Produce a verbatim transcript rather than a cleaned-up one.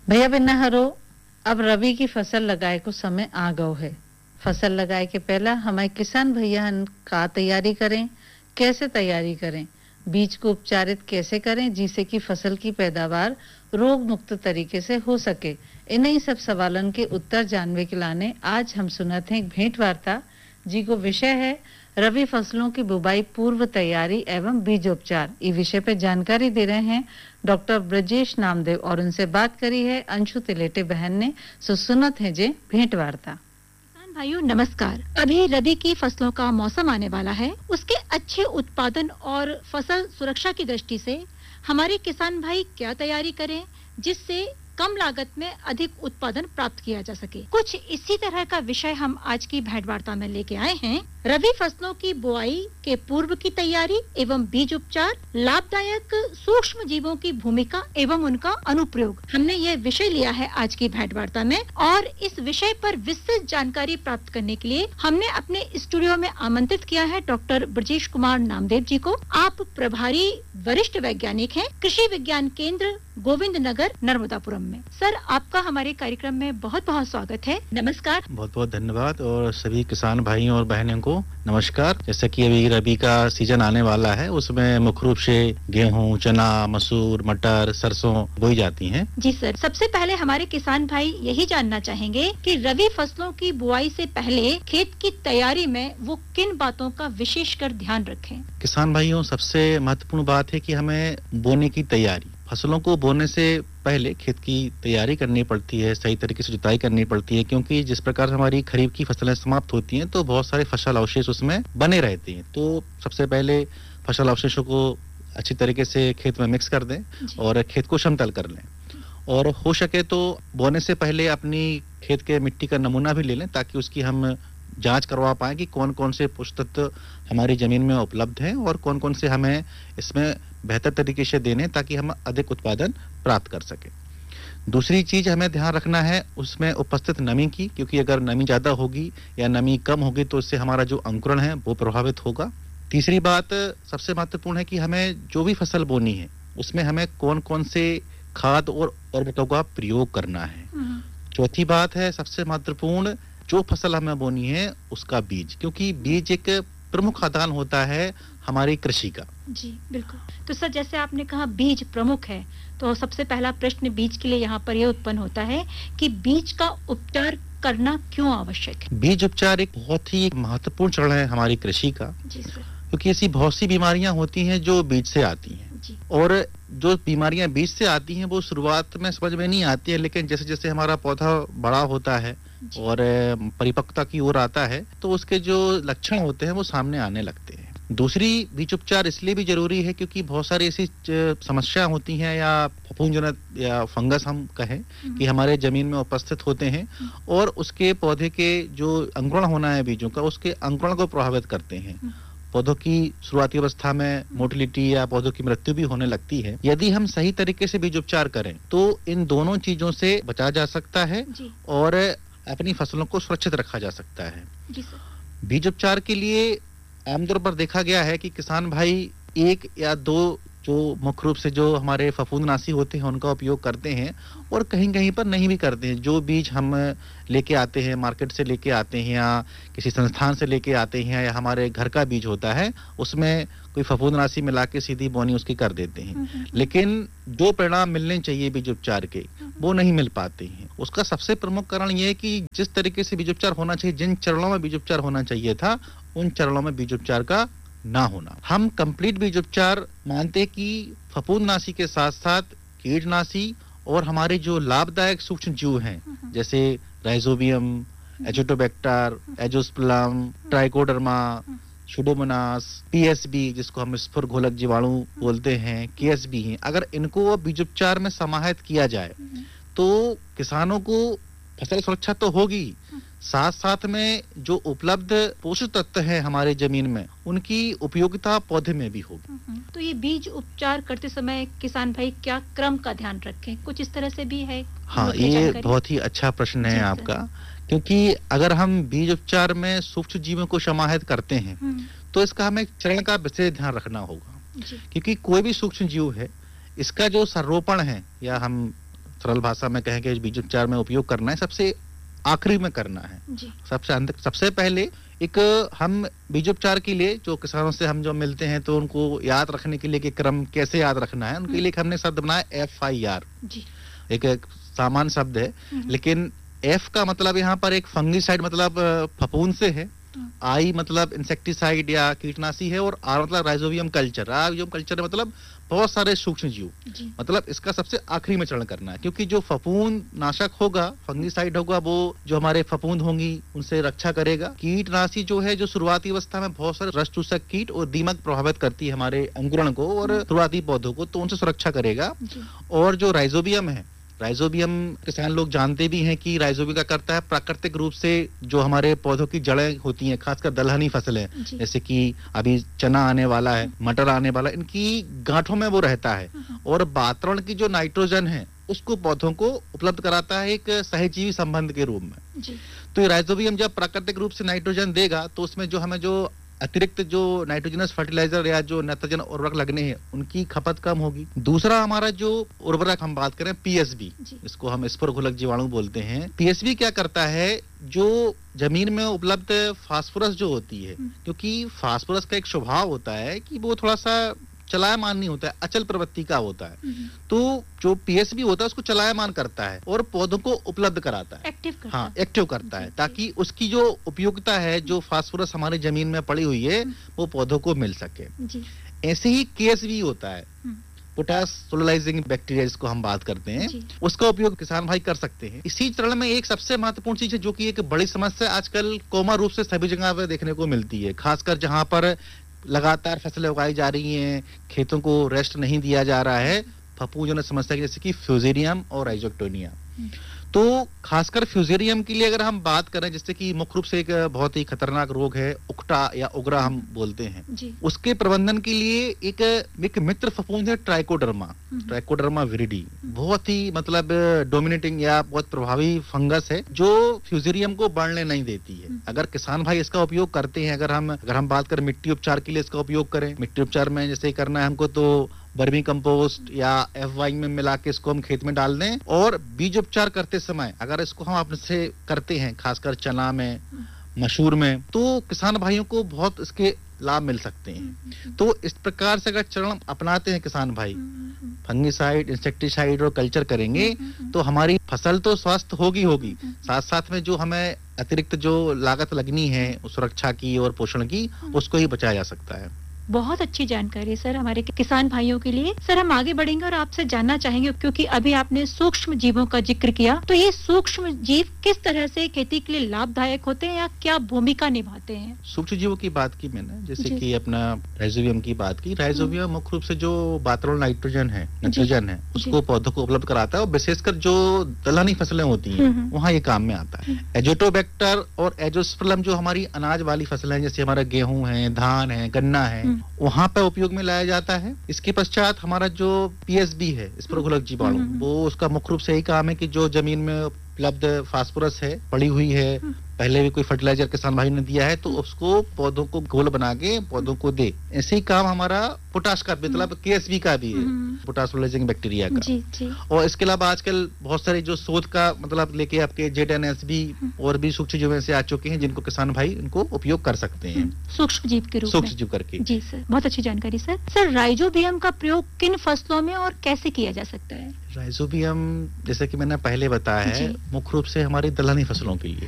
भैया बिन्नाहरो, अब रबी की फसल लगाए को समय आ गयो है। फसल लगाए के पहला हमारे किसान भैया का तैयारी करें, कैसे तैयारी करें, बीज को उपचारित कैसे करें जिससे कि फसल की पैदावार रोग मुक्त तरीके से हो सके। इन्हीं सब सवालन के उत्तर जानने के लाने आज हम सुनते हैं एक भेंट वार्ता जी को विषय है रबी फसलों की बुवाई पूर्व तैयारी एवं बीजोपचार। इस विषय पे जानकारी दे रहे हैं डॉक्टर ब्रजेश नामदेव और उनसे बात करी है अंशु तिलेटे बहन ने। सो सुनत है जे भेंट वार्ता। किसान भाइयों नमस्कार। अभी रबी की फसलों का मौसम आने वाला है। उसके अच्छे उत्पादन और फसल सुरक्षा की दृष्टि से हमारे किसान भाई क्या तैयारी करें जिससे कम लागत में अधिक उत्पादन प्राप्त किया जा सके। कुछ इसी तरह का विषय हम आज की भेंट वार्ता में लेके आए हैं। रबी फसलों की बुआई के पूर्व की तैयारी एवं बीज उपचार, लाभदायक सूक्ष्म जीवों की भूमिका एवं उनका अनुप्रयोग। हमने ये विषय लिया है आज की भेंट वार्ता में और इस विषय पर विस्तृत जानकारी प्राप्त करने के लिए हमने अपने स्टूडियो में आमंत्रित किया है डॉक्टर ब्रजेश कुमार नामदेव जी को। आप प्रभारी वरिष्ठ वैज्ञानिक हैं कृषि विज्ञान केंद्र गोविंद नगर नर्मदापुरम में। सर, आपका हमारे कार्यक्रम में बहुत बहुत स्वागत है। नमस्कार। बहुत बहुत धन्यवाद और सभी किसान भाइयों और बहनों को नमस्कार। जैसा कि अभी रबी का सीजन आने वाला है, उसमें मुख्य रूप से गेहूं, चना, मसूर, मटर, सरसों बोई जाती हैं। जी सर, सबसे पहले हमारे किसान भाई यही जानना चाहेंगे कि रबी फसलों की बुआई से पहले खेत की तैयारी में वो किन बातों का विशेषकर ध्यान रखें। किसान भाइयों, सबसे महत्वपूर्ण बात है कि हमें बोने की तैयारी, फसलों को बोने से पहले खेत की तैयारी करनी पड़ती है, सही तरीके से जुताई करनी पड़ती है, क्योंकि जिस प्रकार हमारी खरीफ की फसलें समाप्त होती हैं तो बहुत सारे फसल अवशेष उसमें बने रहते हैं। तो सबसे पहले फसल अवशेषों को अच्छी तरीके से खेत में मिक्स कर दें और खेत को समतल कर लें और हो सके तो बोने से पहले अपनी खेत के मिट्टी का नमूना भी ले लें ताकि उसकी हम जांच करवा पाएं कि कौन कौन से पोषक तत्व हमारी जमीन में उपलब्ध हैं और कौन कौन से हमें इसमें बेहतर तरीके से देने ताकि हम अधिक उत्पादन प्राप्त कर सकें। दूसरी चीज हमें ध्यान रखना है उसमें उपस्थित नमी की, क्योंकि अगर नमी ज्यादा होगी या नमी कम होगी तो इससे हमारा जो अंकुरण है वो प्रभावित होगा। तीसरी बात सबसे महत्वपूर्ण है कि हमें जो भी फसल बोनी है उसमें हमें कौन कौन से खाद और उर्वरकों का प्रयोग करना है। चौथी बात है सबसे महत्वपूर्ण, जो फसल हमें बोनी है उसका बीज, क्योंकि बीज एक प्रमुख आधार होता है हमारी कृषि का। जी बिल्कुल। तो सर, जैसे आपने कहा बीज प्रमुख है, तो सबसे पहला प्रश्न बीज के लिए यहाँ पर यह उत्पन्न होता है कि बीज का उपचार करना क्यों आवश्यक है। बीज उपचार एक बहुत ही महत्वपूर्ण चरण है हमारी कृषि का। जी सर। क्योंकि ऐसी बहुत सी बीमारियां होती हैं जो बीज से आती हैं जी। और जो बीमारियां बीज से आती हैं वो शुरुआत में समझ में नहीं आती है, लेकिन जैसे जैसे हमारा पौधा बड़ा होता है और परिपक्वता की ओर आता है तो उसके जो लक्षण होते हैं वो सामने आने लगते हैं। दूसरी, बीज उपचार इसलिए भी जरूरी है क्योंकि बहुत सारी ऐसी समस्या होती हैं या फफूंदजनक या फंगस हम कहें कि हमारे जमीन में उपस्थित होते हैं और उसके पौधे के जो अंकुरण होना है बीजों का, उसके अंकुरण को प्रभावित करते हैं। पौधों की शुरुआती अवस्था में मोटिलिटी या पौधों की मृत्यु भी होने लगती है। यदि हम सही तरीके से बीज उपचार करें तो इन दोनों चीजों से बचा जा सकता है और अपनी फसलों को सुरक्षित रखा जा सकता है। जी सर। बीज उपचार के लिए आमतौर पर देखा गया है कि किसान भाई एक या दो जो मुख्य रूप से जो हमारे फफूंदनाशी होते हैं उनका उपयोग करते हैं और कहीं कहीं पर नहीं भी करते हैं। जो बीज हम लेके आते हैं, मार्केट से लेके आते हैं या किसी संस्थान से लेके आते हैं या हमारे घर का बीज होता है, उसमें कोई फफूंदनाशी मिला के सीधी बोनी उसकी कर देते हैं, लेकिन जो परिणाम मिलने चाहिए बीज उपचार के वो नहीं मिल पाते हैं। उसका सबसे प्रमुख कारण ये है कि जिस तरीके से बीज उपचार होना चाहिए, जिन चरणों में बीज उपचार होना चाहिए था, उन चरणों में बीज उपचार का ना होना। हम कंप्लीट बीज उपचार मानते हैं कि फफूंदनाशी के साथ साथ कीटनाशी और हमारे जो लाभदायक सूक्ष्म जीव हैं जैसे rhizobium, Azotobacter, एजोस्पर्म, trichoderma, Pseudomonas, PSB जिसको हम स्फुर घोलक जीवाणु बोलते हैं, केएसबी हैं, अगर इनको बीज उपचार में समाहित किया जाए तो किसानों को फसल सुरक्षा तो होगी, साथ साथ में जो उपलब्ध पोषक तत्व है हमारे जमीन में उनकी उपयोगिता पौधे में भी होगी। तो ये बीज उपचार करते समय किसान भाई क्या क्रम का ध्यान रखें, कुछ इस तरह से भी है? हाँ, ये बहुत ही अच्छा प्रश्न है आपका, क्योंकि अगर हम बीज उपचार में सूक्ष्म जीवों को समाहित करते हैं तो इसका हमें चरण का विशेष ध्यान रखना होगा, क्योंकि कोई भी सूक्ष्म जीव है इसका जो संरोपण है या हम सरल भाषा में कहें कि बीज उपचार में उपयोग करना है, सबसे आखिरी में करना है। जी। सबसे अंत सबसे पहले एक हम बीजोपचार के लिए जो किसानों से हम जो मिलते हैं तो उनको याद रखने के लिए कि क्रम कैसे याद रखना है, उनके लिए एक हमने शब्द बनाया एफ आई आर। जी। एक, एक सामान्य शब्द है, लेकिन एफ का मतलब यहाँ पर एक फंगीसाइड मतलब फफूंद से है, आई मतलब इंसेक्टिसाइड या कीटनाशी है, और आर मतलब राइजोबियम कल्चर। राइजोबियम कल्चर मतलब बहुत सारे सूक्ष्म जीव, मतलब इसका सबसे आखिरी में चरण करना है, क्योंकि जो फफूंद नाशक होगा, फंगीसाइड होगा, वो जो हमारे फफूंद होंगी उनसे रक्षा करेगा। कीटनाशी जो है, जो शुरुआती अवस्था में बहुत सारे रस चूसक कीट और दीमक प्रभावित करती है हमारे अंकुरण को और शुरुआती पौधों को, तो उनसे सुरक्षा करेगा। और जो राइजोबियम है, राइजोबियम किसान लोग जानते भी हैं कि राइजोबियम क्या करता है, प्राकृतिक रूप से जो हमारे पौधों की जड़ें होती हैं, खासकर दलहनी फसलें, जैसे कि अभी चना आने वाला है, मटर आने वाला है, इनकी गांठों में वो रहता है और वातावरण की जो नाइट्रोजन है उसको पौधों को उपलब्ध कराता है एक सहजीवी संबंध के रूप में। जी। तो ये राइजोबियम जब प्राकृतिक रूप से नाइट्रोजन देगा तो उसमें जो हमें जो अतिरिक्त जो नाइट्रोजनस फर्टिलाइजर या जो नाइट्रोजन उर्वरक लगने हैं उनकी खपत कम होगी। दूसरा हमारा जो उर्वरक हम बात करें पीएसबी, इसको हम स्पोरघुलक जीवाणु बोलते हैं। पीएसबी क्या करता है, जो जमीन में उपलब्ध फास्फोरस जो होती है, क्योंकि फास्फोरस का एक स्वभाव होता है कि वो थोड़ा सा चलायमान नहीं होता है, अचल प्रवृत्ति का होता है, तो जो पीएसबी होता है उसको चलायमान करता है और पौधों को उपलब्ध कराता है, एक्टिव करता हाँ एक्टिव करता है, ताकि उसकी जो उपयोगिता है, जो फास्फोरस हमारी जमीन में पड़ी हुई है, वो पौधों को मिल सके। ऐसे ही केएसबी होता है, पोटास सोलराइजिंग बैक्टीरिया, जिसको हम बात करते हैं, उसका उपयोग किसान भाई कर सकते हैं। इसी चरण में एक सबसे महत्वपूर्ण चीज है जो कि एक बड़ी समस्या आजकल कॉमन रूप से सभी जगह पर देखने को मिलती है, खासकर जहां पर लगातार फसलें उगाई जा रही हैं, खेतों को रेस्ट नहीं दिया जा रहा है, फफूंदजन्य समस्या जैसे कि फ्यूजेरियम और राइजोक्टोनिया। तो खासकर फ्यूजेरियम के लिए अगर हम बात करें, जैसे कि मुख्य रूप से एक बहुत ही खतरनाक रोग है उकटा या उगरा हम बोलते हैं, उसके प्रबंधन के लिए एक एक मित्र फफूंद है ट्राइकोडर्मा, ट्राइकोडर्मा विरिडी, बहुत ही मतलब डोमिनेटिंग या बहुत प्रभावी फंगस है जो फ्यूजेरियम को बढ़ने नहीं देती है। अगर किसान भाई इसका उपयोग करते हैं, अगर हम अगर हम बात करें मिट्टी उपचार के लिए इसका उपयोग करें, मिट्टी उपचार में जैसे करना है हमको, तो वर्मी कंपोस्ट या एफ वाई में मिला के इसको हम खेत में डाल दें, और बीज उपचार करते समय अगर इसको हम अपने से करते हैं, खासकर चना में, मसूर में, तो किसान भाइयों को बहुत इसके लाभ मिल सकते हैं। तो इस प्रकार से अगर चरण अपनाते हैं किसान भाई, फंगीसाइड, इंसेक्टिसाइड और कल्चर करेंगे, तो हमारी फसल तो स्वस्थ होगी होगी साथ साथ में जो हमें अतिरिक्त जो लागत लगनी है सुरक्षा की और पोषण की, उसको ही बचाया जा सकता है। बहुत अच्छी जानकारी सर हमारे किसान भाइयों के लिए। सर हम आगे बढ़ेंगे और आपसे जानना चाहेंगे, क्योंकि अभी आपने सूक्ष्म जीवों का जिक्र किया, तो ये सूक्ष्म जीव किस तरह से खेती के लिए लाभदायक होते हैं या क्या भूमिका निभाते हैं? सूक्ष्म जीवों की बात की मैंने, जैसे कि अपना राइजोबियम की बात की। राइजोबियम मुख्य रूप से जो वातावरण नाइट्रोजन है नाइट्रोजन है उसको पौधों को उपलब्ध कराता है, और विशेषकर जो दलहनी फसलें होती हैं वहाँ ये काम में आता है। एजोटोबैक्टर और एजोस्पर्लम जो हमारी अनाज वाली फसलें जैसे हमारा गेहूं है, धान है, गन्ना है, वहां पे उपयोग में लाया जाता है। इसके पश्चात हमारा जो पीएसबी है, स्पोरघुलक जीवाणु, वो उसका मुख्य रूप से यही काम है कि जो जमीन में उपलब्ध फास्फोरस है, पड़ी हुई है, पहले भी कोई फर्टिलाइजर किसान भाई ने दिया है, तो उसको पौधों को घोल बना के पौधों को दे। ऐसे ही काम हमारा पोटाश का मतलब केएसबी का भी है, पोटास सोलराइजिंग बैक्टीरिया का। जी, जी। और इसके अलावा आजकल बहुत सारे जो शोध का मतलब लेके आपके जेड एन एस बी और भी सूक्ष्म जीव ऐसे आ चुके हैं जिनको किसान भाई उनको उपयोग कर सकते हैं सूक्ष्म जीव के रूप में, सूक्ष्म जीव करके। जी सर, बहुत अच्छी जानकारी सर। सर राइजोबियम का प्रयोग किन फसलों में और कैसे किया जा सकता है? राइजोबियम जैसे कि मैंने पहले बताया है, मुख्य रूप से हमारी दलहनी फसलों के लिए।